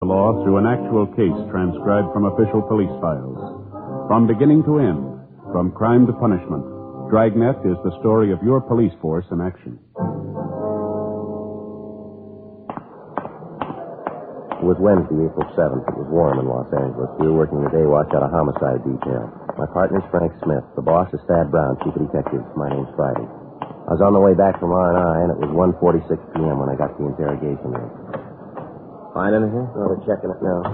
The law through an actual case transcribed from official police files. From beginning to end, from crime to punishment, Dragnet is the story of your police force in action. It was Wednesday, April 7th. It was warm in Los Angeles. We were working the day watch out of homicide detail. My partner's Frank Smith. The boss is Thad Brown, chief of detectives. My name's Friday. I was on the way back from R&I, and it was 1:46 p.m. when I got to the interrogation room. Find anything? Oh, they're checking it now.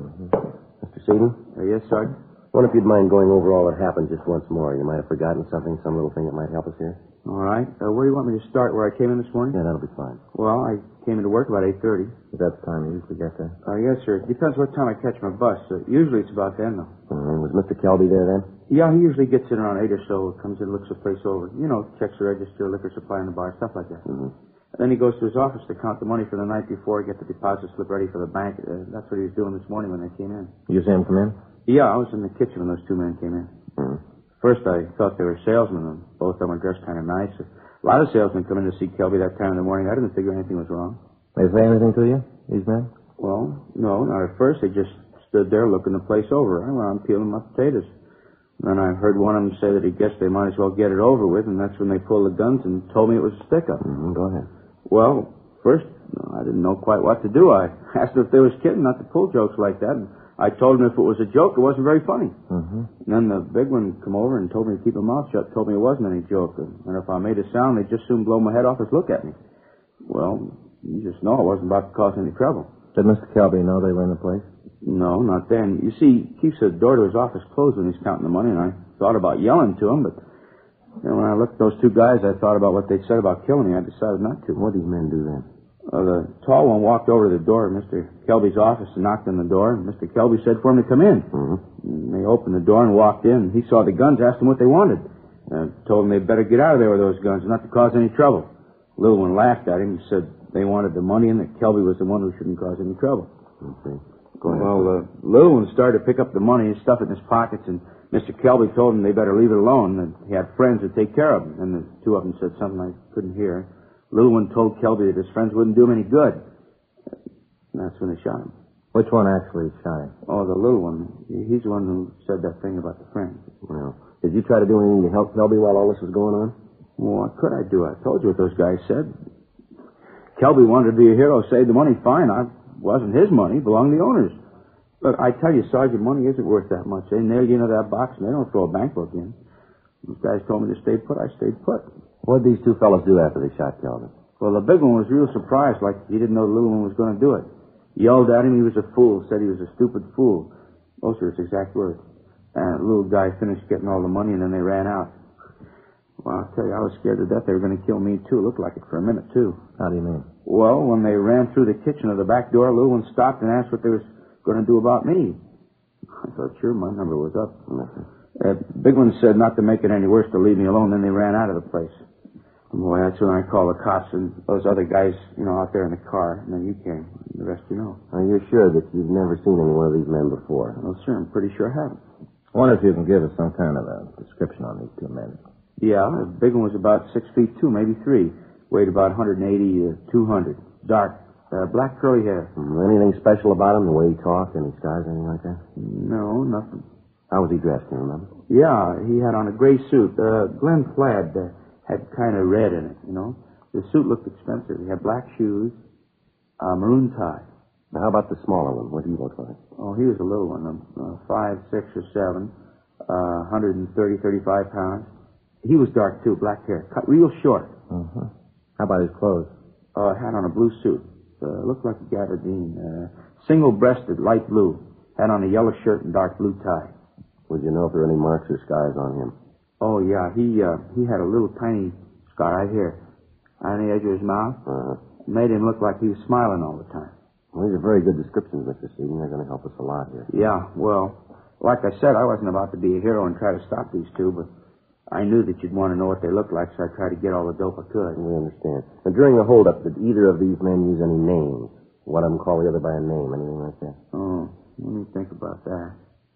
Mr. Seaton? Yes, Sergeant? I wonder if you'd mind going over all that happened just once more. You might have forgotten something, some little thing that might help us here. All right. Where do you want me to start? Where I came in this morning? Yeah, that'll be fine. Well, I came into work about 8:30. Is that the time you usually get there? Yes, sir. It depends what time I catch my bus. Usually it's about then, though. Was Mr. Kelby there then? Yeah, he usually gets in around 8 or so. Comes in, looks the place over. You know, checks the register, liquor supply in the bar, stuff like that. Mm-hmm. And then he goes to his office to count the money for the night before, get the deposit slip ready for the bank. That's what he was doing this morning when they came in. You see him come in? Yeah, I was in the kitchen when those two men came in. Mm-hmm. First, I thought they were salesmen, and both of them were dressed kind of nice. A lot of salesmen come in to see Kelby that time in the morning. I didn't figure anything was wrong. They say anything to you, these men? Well, no, not at first. They just stood there looking the place over. I went on peeling my potatoes. Then I heard one of them say that he guessed they might as well get it over with, and that's when they pulled the guns and told me it was a stick-up. Mm-hmm. Go ahead. Well, first, I didn't know quite what to do. I asked them if they was kidding, not to pull jokes like that, and I told them if it was a joke, it wasn't very funny. Mm-hmm. And then the big one come over and told me to keep my mouth shut, told me it wasn't any joke, and if I made a sound, they'd just soon blow my head off and look at me. Well, you just know I wasn't about to cause any trouble. Did Mr. Kelby know they were in the place? No, not then. You see, he keeps the door to his office closed when he's counting the money, and I thought about yelling to him, but when I looked at those two guys, I thought about what they'd said about killing me. I decided not to. What did these men do then? The tall one walked over to the door of Mr. Kelby's office and knocked on the door, and Mr. Kelby said for him to come in. Mm-hmm. And they opened the door and walked in. He saw the guns, asked them what they wanted. Told them they'd better get out of there with those guns, not to cause any trouble. The little one laughed at him and said they wanted the money and that Kelby was the one who shouldn't cause any trouble. Okay. Well, the little one started to pick up the money and stuff it in his pockets, and Mr. Kelby told him they better leave it alone, that he had friends who'd take care of him. And the two of them said something I couldn't hear. The little one told Kelby that his friends wouldn't do him any good. And that's when they shot him. Which one actually shot him? Oh, the little one. He's the one who said that thing about the friends. Well, did you try to do anything to help Kelby while all this was going on? Well, what could I do? I told you what those guys said. Kelby wanted to be a hero, save the money, fine. It wasn't his money, it belonged to the owners. Look, I tell you, Sergeant, money isn't worth that much. They nail you into that box and they don't throw a bank book in. These guys told me to stay put, I stayed put. What did these two fellows do after they shot Kelby? Well, the big one was real surprised, like he didn't know the little one was going to do it. Yelled at him he was a fool, said he was a stupid fool. Those are his exact words. And the little guy finished getting all the money and then they ran out. Well, I'll tell you, I was scared to death they were going to kill me, too. It looked like it for a minute, too. How do you mean? Well, when they ran through the kitchen of the back door, a little one stopped and asked what they was going to do about me. I thought, sure, my number was up. Big one said not to make it any worse, to leave me alone. Then they ran out of the place. Boy, that's when I called the cops and those other guys, out there in the car. And then you came. And the rest you know. Are you sure that you've never seen any one of these men before? Well, sir, I'm pretty sure I haven't. I wonder if you can give us some kind of a description on these two men. Yeah, the big one was about 6'2", maybe 3. Weighed about 180 to 200. Dark, black curly hair. Anything special about him, the way he talked, any scars, anything like that? No, nothing. How was he dressed, do you remember? Yeah, he had on a gray suit. Glen plaid had kind of red in it, The suit looked expensive. He had black shoes, maroon tie. Now, how about the smaller one? What did he look like? Oh, he was a little one, 5, 6, or 7, 130, 35 pounds. He was dark, too, black hair, cut real short. Uh-huh. How about his clothes? Had on a blue suit. Looked like a gabardine. Single-breasted, light blue. Had on a yellow shirt and dark blue tie. Would you know if there were any marks or scars on him? Oh, yeah. He had a little tiny scar right here on the edge of his mouth. Uh-huh. Made him look like he was smiling all the time. Well, these are very good descriptions, Mr. Seaton. They're going to help us a lot here. Yeah, well, like I said, I wasn't about to be a hero and try to stop these two, but I knew that you'd want to know what they looked like, so I tried to get all the dope I could. We understand. Now, during the holdup, did either of these men use any names? One of them call the other by a name, anything like that? Oh, let me think about that.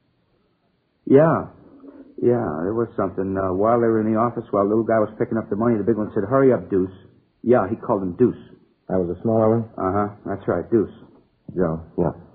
Yeah, there was something. While they were in the office, while the little guy was picking up the money, the big one said, "Hurry up, Deuce." Yeah, he called him Deuce. That was a smaller one? Uh-huh, that's right, Deuce. Joe? Yeah.